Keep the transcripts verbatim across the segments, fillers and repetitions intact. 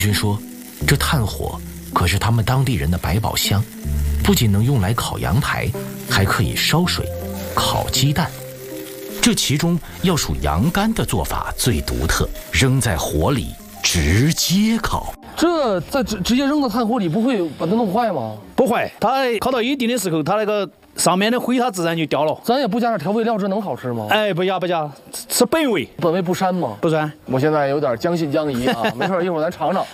军说，这炭火可是他们当地人的百宝箱，不仅能用来烤羊排，还可以烧水、烤鸡蛋。这其中要数羊肝的做法最独特，扔在火里直接烤。 这在直直接扔到炭火里，不会把它弄坏吗？ 不会，它烤到一定的时候，它那个上面的灰它自然就掉了。 咱也不加点调味料，这能好吃吗？ 哎，不加不加，是本味， 本味不膻吗？ 不膻。 我现在有点将信将疑啊，没事，一会儿咱尝尝。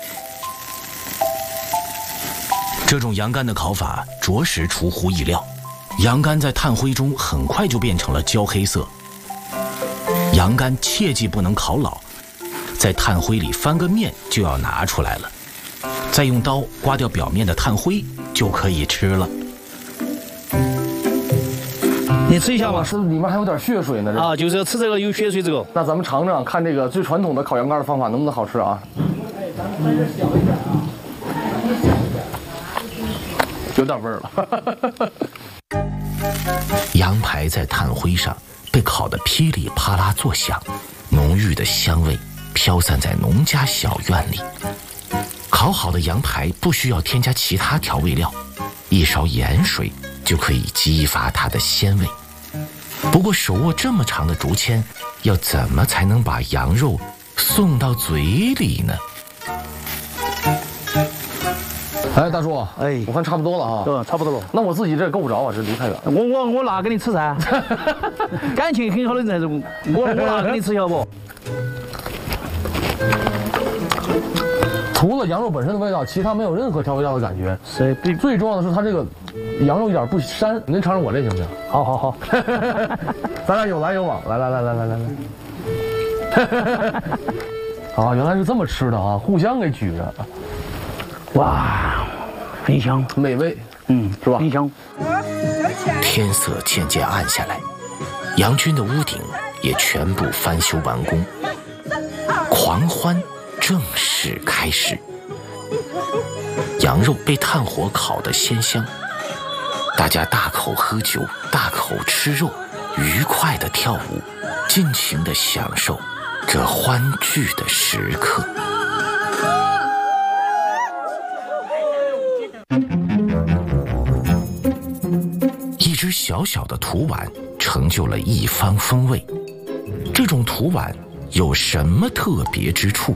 这种羊肝的烤法着实出乎意料，羊肝在炭灰中很快就变成了焦黑色。羊肝切记不能烤老，在炭灰里翻个面就要拿出来了，再用刀刮掉表面的炭灰就可以吃了。 你吃一下吧， 是里面还有点血水呢。 啊，就是要吃这个有血水这个。 那咱们尝尝，看这个最传统的烤羊肝的方法能不能好吃啊？有点味儿了。 羊排在炭灰上被烤得噼里啪啦作响，浓郁的香味飘散在农家小院里。烤好的羊排不需要添加其他调味料，一勺盐水就可以激发它的鲜味。不过手握这么长的竹签，要怎么才能把羊肉送到嘴里呢？ 哎，大叔， 哎， 我看差不多了啊， 嗯，差不多了。 那我自己这够不着啊，这离太远。 我我我拿给你吃噻，感情很好的人，我我拿给你吃要不？ 除了羊肉本身的味道，其他没有任何调味料的感觉。 是， 最重要的是它这个羊肉一点不膻。您尝尝我这行不行？ 好好好， 咱俩有来有往，来来来来来来来。啊，原来是这么吃的啊，互相给举着。 哇，很香， 美味， 嗯， 是吧？ 很香。 天色渐渐暗下来，羊群的屋顶也全部翻修完工，狂欢正式开始。羊肉被炭火烤得鲜香，大家大口喝酒，大口吃肉，愉快地跳舞，尽情地享受这欢聚的时刻。一只小小的土碗成就了一方风味。这种土碗有什么特别之处？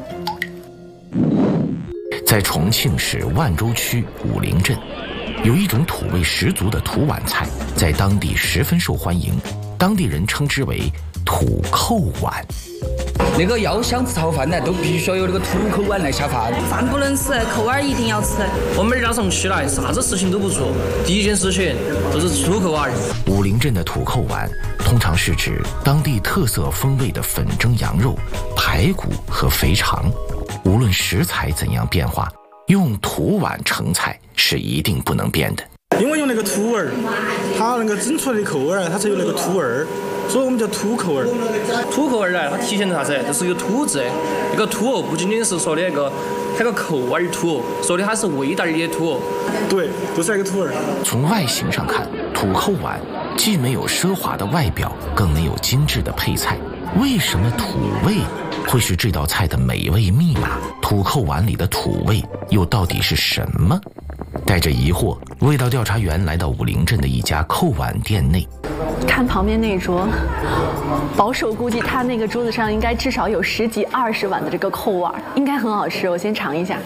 在重庆市万州区武陵镇，有一种土味十足的土碗菜，在当地十分受欢迎，当地人称之为土扣碗。 那个要想吃好饭呢，都必须要有那个土扣碗来下饭。 饭不能吃，扣碗一定要吃。 我们早上起来啥子事情都不做，第一件事情就是土扣碗。 武陵镇的土扣碗通常是指当地特色风味的粉蒸羊肉、排骨和肥肠。无论食材怎样变化，用土碗盛菜是一定不能变的。 因为用那个土味儿，它那个蒸出来的扣味儿，它才有那个土味儿。所以我们叫土扣味儿。 土扣味儿呢，它体现的啥子？就是有土字。那个土哦，不仅仅是说的那个那个扣味儿土哦，说的它是味道里的土哦。 对，就是那个土味儿。 从外形上看，土扣碗既没有奢华的外表，更没有精致的配菜。为什么土味会是这道菜的美味密码？土扣碗里的土味又到底是什么？带着疑惑，味道调查员来到武陵镇的一家扣碗店内。 看旁边那一桌，保守估计他那个桌子上应该至少有十几二十碗的这个扣碗，应该很好吃。我先尝一下，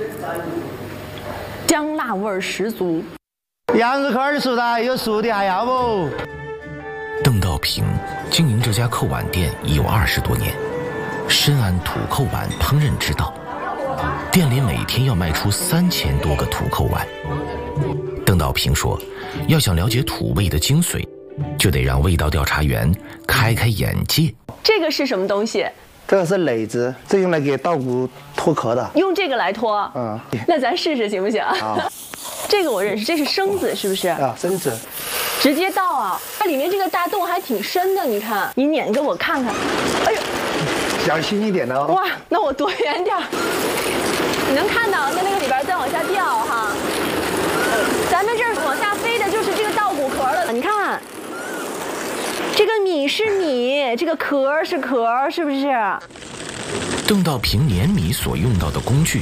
姜辣味儿十足。 羊肉扣儿熟的，有熟的还要不？ 邓道平经营这家扣碗店已有二十多年，深谙土扣碗烹饪之道，店里每天要卖出三千多个土扣碗。邓道平说，要想了解土味的精髓，就得让味道调查员开开眼界。 这个是什么东西？ 这个是垒子，这用来给稻谷脱壳的。 用这个来脱？ 嗯。 那咱试试行不行？ 好。 这个我认识，这是生子是不是？ 啊，生子。 直接倒啊！它里面这个大洞还挺深的，你看，你捻给我看看。哎呦， 小心一点的哦。 哇，那我躲远点。你能看到在那个里边再往下掉哈。咱们这儿往下飞的就是这个稻谷壳了，你看，这个米是米，这个壳是壳，是不是？ 邓道平碾米所用到的工具